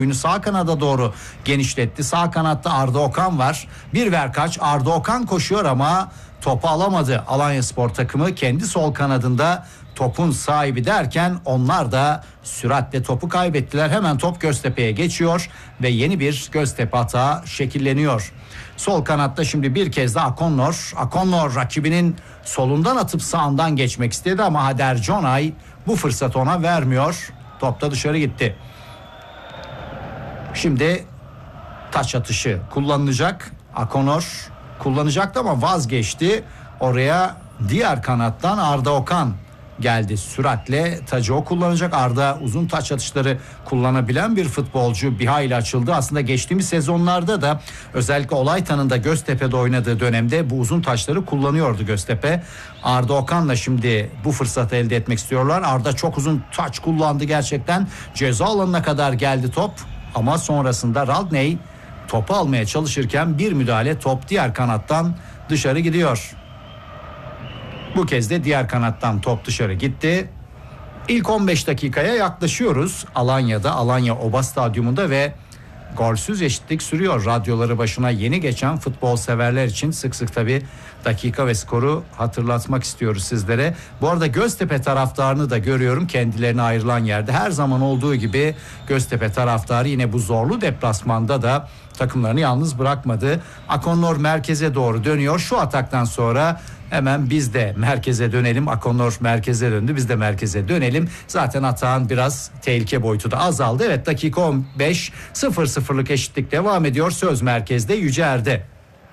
oyunu sağ kanada doğru genişletti. Sağ kanatta Arda Okan var. Bir ver kaç, Arda Okan koşuyor ama topu alamadı. Alanyaspor takımı kendi sol kanadında topun sahibi derken onlar da süratle topu kaybettiler. Hemen top Göztepe'ye geçiyor ve yeni bir Göztepe hata şekilleniyor. Sol kanatta şimdi bir kez de Akonnor. Akonnor rakibinin solundan atıp sağından geçmek istedi ama Hader Conay bu fırsatı ona vermiyor. Top da dışarı gitti. Şimdi taç atışı kullanılacak. Akonnor kullanacaktı ama vazgeçti. Oraya diğer kanattan Arda Okan geldi. Süratle tacı o kullanacak. Arda uzun taç atışları kullanabilen bir futbolcu. Bir hayli açıldı. Aslında geçtiğimiz sezonlarda da özellikle Olaytan'ın da Göztepe'de oynadığı dönemde bu uzun taçları kullanıyordu Göztepe. Arda Okan'la şimdi bu fırsatı elde etmek istiyorlar. Arda çok uzun taç kullandı gerçekten. Ceza alanına kadar geldi top. Ama sonrasında Radney topu almaya çalışırken bir müdahale, top diğer kanattan dışarı gidiyor. Bu kez de diğer kanattan top dışarı gitti. İlk 15 dakikaya yaklaşıyoruz. Alanya'da, Alanya Oba Stadyumunda ve golsüz eşitlik sürüyor. Radyoları başına yeni geçen futbol severler için sık sık tabii dakika ve skoru hatırlatmak istiyoruz sizlere. Bu arada Göztepe taraftarını da görüyorum kendilerine ayrılan yerde. Her zaman olduğu gibi Göztepe taraftarı yine bu zorlu deplasmanda da takımlarını yalnız bırakmadı. Akonnor merkeze doğru dönüyor. Şu ataktan sonra hemen biz de merkeze dönelim. Akonnor merkeze döndü. Biz de merkeze dönelim. Zaten atağın biraz tehlike boyutu da azaldı. Evet, dakika 15, 0-0'lık eşitlik devam ediyor. Söz merkezde Yüce Erde.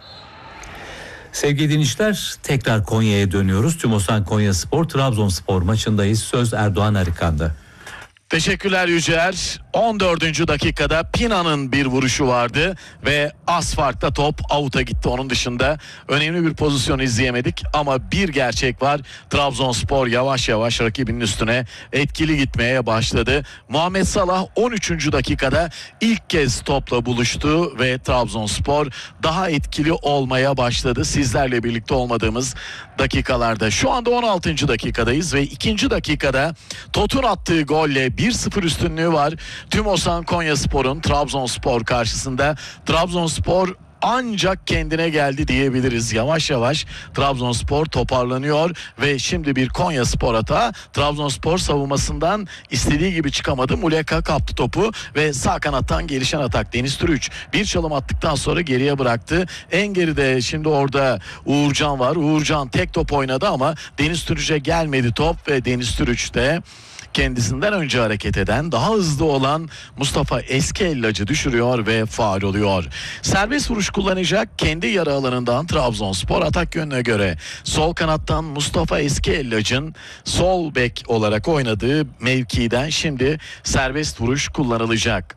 Sevgili dinleyiciler, tekrar Konya'ya dönüyoruz. TÜMOSAN Konyaspor Trabzonspor maçındayız. Söz Erdoğan Arıkan'da. Teşekkürler Yücer. 14. dakikada Pina'nın bir vuruşu vardı ve az farkla top out'a gitti. Onun dışında önemli bir pozisyon izleyemedik ama bir gerçek var. Trabzonspor yavaş yavaş rakibinin üstüne etkili gitmeye başladı. Muhammed Salah 13. dakikada ilk kez topla buluştu ve Trabzonspor daha etkili olmaya başladı. Sizlerle birlikte olmadığımız dakikalarda. Şu anda 16. dakikadayız ve 2. dakikada Tot'un attığı golle 1-0 üstünlüğü var. TÜMOSAN Konyaspor'un Trabzonspor karşısında. Trabzonspor ancak kendine geldi diyebiliriz. Yavaş yavaş Trabzonspor toparlanıyor ve şimdi bir Konyaspor hata. Trabzonspor savunmasından istediği gibi çıkamadı. Muleka kaptı topu ve sağ kanattan gelişen atak. Deniz Türüç bir çalım attıktan sonra geriye bıraktı. En geride şimdi orada Uğurcan var. Uğurcan tek top oynadı ama Deniz Türüç'e gelmedi top ve Deniz Türüç de kendisinden önce hareket eden, daha hızlı olan Mustafa Eskellacı düşürüyor ve faul oluyor. Serbest vuruş kullanacak kendi yarı alanından Trabzonspor. Atak yönüne göre sol kanattan Mustafa Eskellacı'nın sol bek olarak oynadığı mevkiden şimdi serbest vuruş kullanılacak.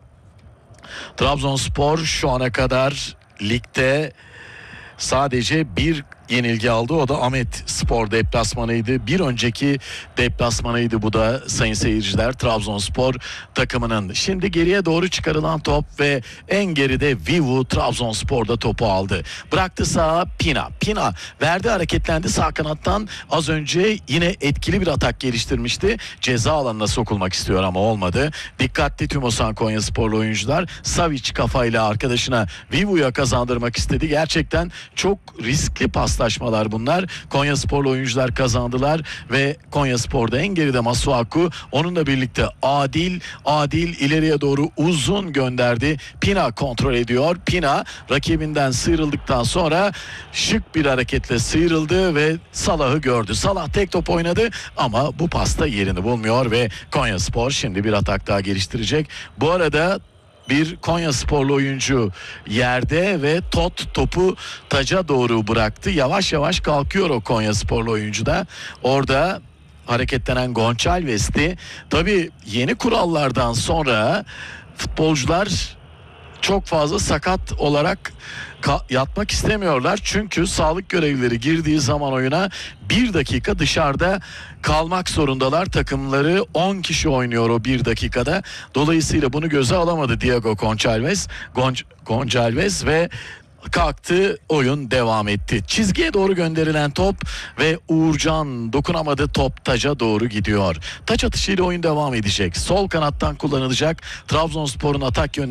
Trabzonspor şu ana kadar ligde sadece bir yenilgi aldı. O da Ahmet Spor deplasmanıydı. Bir önceki deplasmanıydı bu da sayın seyirciler, Trabzonspor takımının. Şimdi geriye doğru çıkarılan top ve en geride Vivu Trabzonspor'da topu aldı. Bıraktı sağa Pina. Pina verdi, hareketlendi sağ kanattan. Az önce yine etkili bir atak geliştirmişti. Ceza alanına sokulmak istiyor ama olmadı. Dikkatli TÜMOSAN Konyasporlu oyuncular. Savic kafayla arkadaşına Vivu'ya kazandırmak istedi. Gerçekten çok riskli paslaşmalar bunlar. Konyasporlu oyuncular kazandılar ve Konyaspor'da en geride Masuaku, onunla birlikte Adil ileriye doğru uzun gönderdi. Pina kontrol ediyor. Pina rakibinden sıyrıldıktan sonra şık bir hareketle sıyrıldı ve Salah'ı gördü. Salah tek top oynadı ama bu pasta yerini bulmuyor ve Konyaspor şimdi bir atak daha geliştirecek. Bu arada bir Konyasporlu oyuncu yerde ve topu taca doğru bıraktı. Yavaş yavaş kalkıyor o Konyasporlu oyuncu da. Orada hareketlenen Gonçalves'ti. Tabii yeni kurallardan sonra futbolcular çok fazla sakat olarak yatmak istemiyorlar. Çünkü sağlık görevlileri girdiği zaman oyuna 1 dakika dışarıda kalmak zorundalar. Takımları 10 kişi oynuyor o 1 dakikada. Dolayısıyla bunu göze alamadı Diego Gonçalves ve kalktı, oyun devam etti. Çizgiye doğru gönderilen top ve Uğurcan dokunamadı, top taca doğru gidiyor. Taç atışıyla oyun devam edecek. Sol kanattan kullanılacak. Trabzonspor'un atak yönü